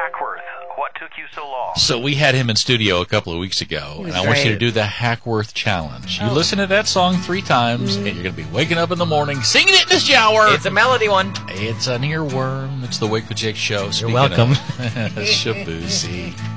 Hackworth, what took you so long? So we had him in studio a couple of weeks ago, and I want you to do the Hackworth Challenge. You listen to that song 3 times, and you're going to be waking up in the morning singing it in the shower. It's a melody one. It's an earworm. It's the Wake with Jake show. You're welcome. Shabuzi.